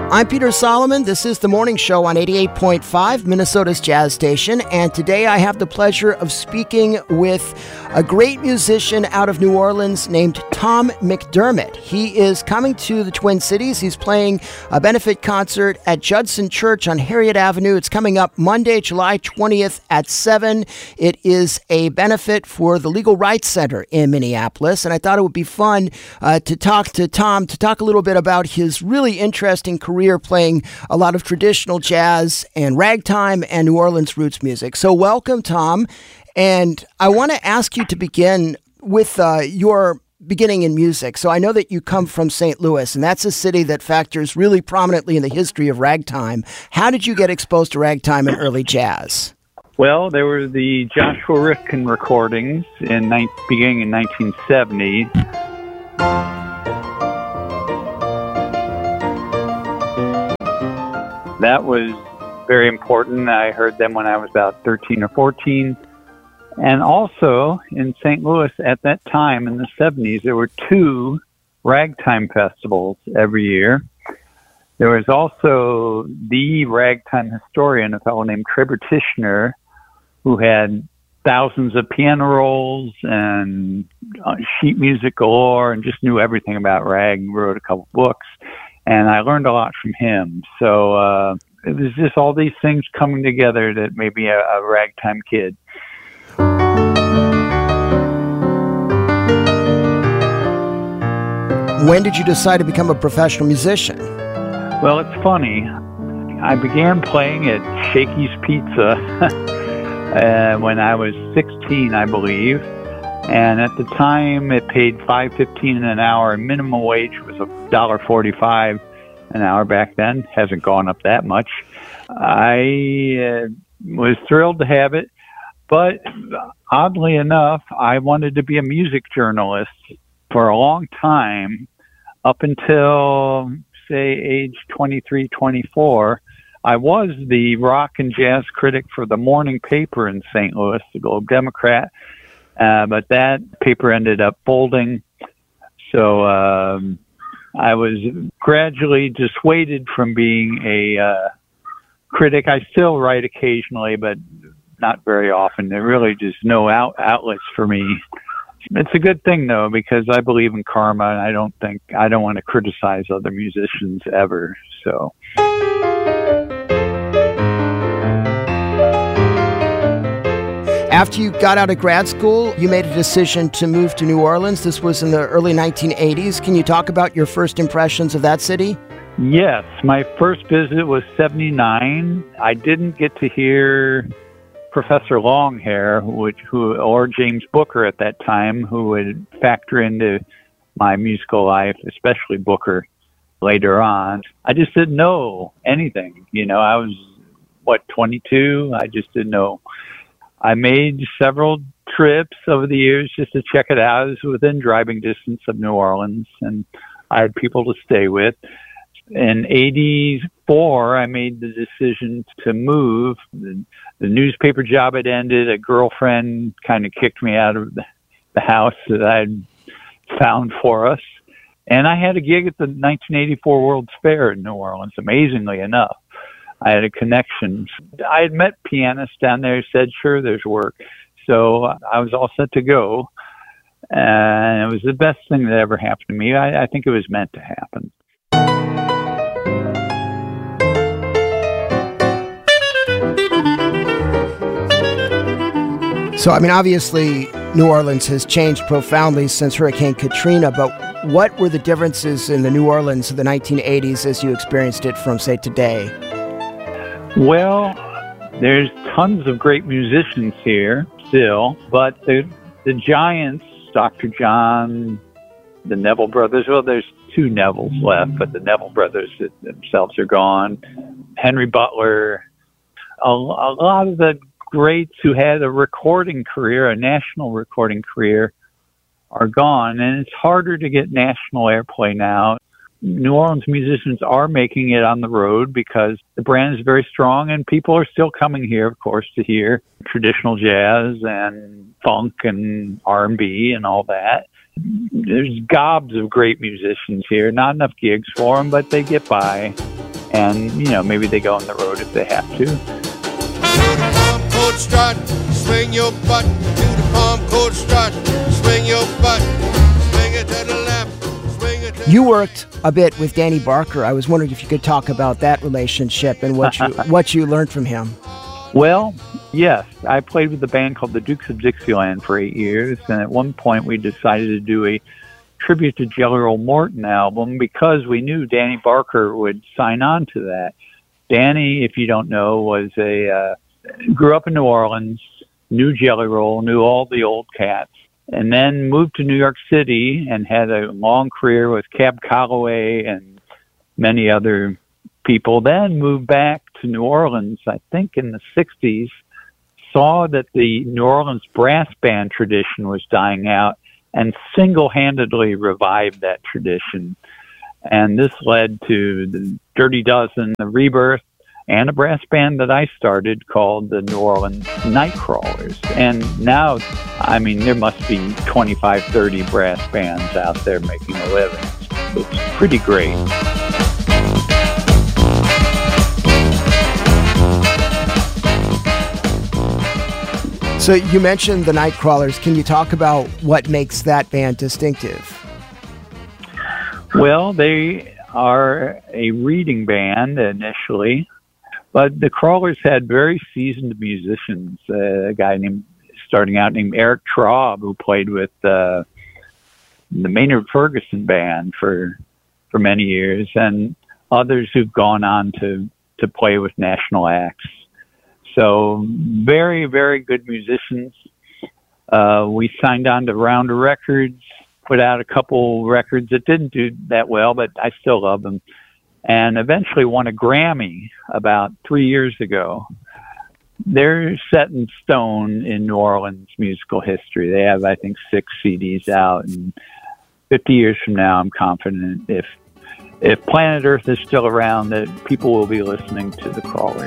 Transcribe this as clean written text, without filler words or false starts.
I'm Peter Solomon. This is The Morning Show on 88.5, Minnesota's Jazz Station. And today I have the pleasure of speaking with a great musician out of New Orleans named Tom McDermott. He is coming to the Twin Cities. He's playing a benefit concert at Judson Church on Harriet Avenue. It's coming up Monday, July 20th at 7. It is a benefit for the Legal Rights Center in Minneapolis. And I thought it would be fun to talk to Tom, to talk a little bit about his really interesting career playing a lot of traditional jazz and ragtime and New Orleans roots music. So welcome, Tom. And I want to ask you to begin with your beginning in music. So I know that you come from St. Louis, and that's a city that factors really prominently in the history of ragtime. How did you get exposed to ragtime and early jazz? Well, there were the Joshua Rifkin recordings beginning in 1970. That was very important. I heard them when I was about 13 or 14. And also in St. Louis at that time in the 70s, there were 2 ragtime festivals every year. There was also the ragtime historian, a fellow named Trevor Tishner, who had thousands of piano rolls and sheet music galore and just knew everything about rag, wrote a couple books. And I learned a lot from him. So it was just all these things coming together that made me a ragtime kid. When did you decide to become a professional musician? Well, it's funny. I began playing at Shakey's Pizza when I was 16, I believe. And at the time, it paid $5.15 an hour, and minimum wage was $1.45 an hour back then. Hasn't gone up that much. I was thrilled to have it, but oddly enough, I wanted to be a music journalist for a long time, up until, say, age 23, 24. I was the rock and jazz critic for the morning paper in St. Louis, the Globe Democrat. But that paper ended up folding. So I was gradually dissuaded from being a critic. I still write occasionally, but not very often. There really just no outlets for me. It's a good thing, though, because I believe in karma, and I don't want to criticize other musicians ever. So. After you got out of grad school, you made a decision to move to New Orleans. This was in the early 1980s. Can you talk about your first impressions of that city? Yes. My first visit was 79. I didn't get to hear Professor Longhair, or James Booker at that time, who would factor into my musical life, especially Booker later on. I just didn't know anything. I was, 22? I just didn't know. I made several trips over the years just to check it out. It was within driving distance of New Orleans, and I had people to stay with. In 84, I made the decision to move. The newspaper job had ended. A girlfriend kind of kicked me out of the house that I'd found for us. And I had a gig at the 1984 World's Fair in New Orleans, amazingly enough. I had a connection. I had met pianists down there who said, sure, there's work. So I was all set to go. And it was the best thing that ever happened to me. I think it was meant to happen. So, obviously, New Orleans has changed profoundly since Hurricane Katrina, but what were the differences in the New Orleans of the 1980s as you experienced it from, say, today? Well, there's tons of great musicians here still, but the giants, Dr. John, the Neville Brothers, well, there's 2 Nevilles left, but the Neville Brothers themselves are gone. Henry Butler, a lot of the greats who had a recording career, a national recording career, are gone, and it's harder to get national airplay now. New Orleans musicians are making it on the road because the brand is very strong, and people are still coming here, of course, to hear traditional jazz and funk and R&B and all that. There's gobs of great musicians here. Not enough gigs for them, but they get by. and, maybe they go on the road if they have to. To the palm court strut, swing your butt. To the palm court strut, swing your butt. Swing it to the left, swing it to the You worked a bit with Danny Barker. I was wondering if you could talk about that relationship and what you learned from him. Well, yes, I played with a band called the Dukes of Dixieland for 8 years, and at one point we decided to do a tribute to Jelly Roll Morton album because we knew Danny Barker would sign on to that. Danny, if you don't know, grew up in New Orleans, knew Jelly Roll, knew all the old cats, and then moved to New York City and had a long career with Cab Calloway and many other people. Then moved back to New Orleans, I think in the 60s, saw that the New Orleans brass band tradition was dying out and single-handedly revived that tradition. And this led to the Dirty Dozen, the Rebirth, and a brass band that I started called the New Orleans Nightcrawlers. And now, there must be 25, 30 brass bands out there making a living. It's pretty great. So you mentioned the Nightcrawlers. Can you talk about what makes that band distinctive? Well, they are a reading band initially, but the Crawlers had very seasoned musicians. A guy named Eric Traub, who played with the Maynard Ferguson band for many years, and others who've gone on to play with national acts. So very, very good musicians. We signed on to Rounder Records, put out a couple records that didn't do that well, but I still love them, and eventually won a Grammy about 3 years ago. They're set in stone in New Orleans musical history. They have, I think, 6 CDs out, and 50 years from now, I'm confident if planet Earth is still around, that people will be listening to the Crawlers.